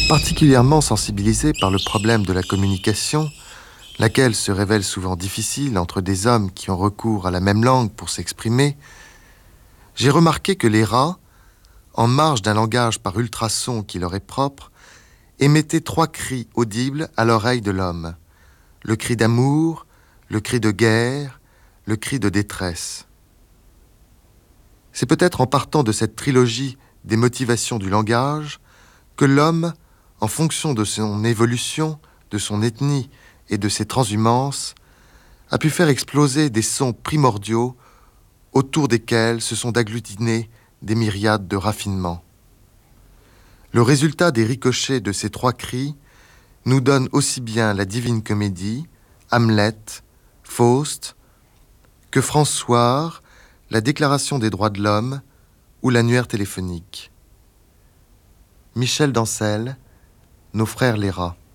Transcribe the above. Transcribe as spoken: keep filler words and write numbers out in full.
Particulièrement sensibilisé par le problème de la communication, laquelle se révèle souvent difficile entre des hommes qui ont recours à la même langue pour s'exprimer, j'ai remarqué que les rats, en marge d'un langage par ultrasons qui leur est propre, émettaient trois cris audibles à l'oreille de l'homme. Le cri d'amour, le cri de guerre, le cri de détresse. C'est peut-être en partant de cette trilogie des motivations du langage que l'homme, en fonction de son évolution, de son ethnie et de ses transhumances, a pu faire exploser des sons primordiaux autour desquels se sont agglutinés des myriades de raffinements. Le résultat des ricochets de ces trois cris nous donne aussi bien la Divine Comédie, Hamlet, Faust, que François, la Déclaration des droits de l'homme ou l'annuaire téléphonique. Michel Dancel, Nos frères les rats.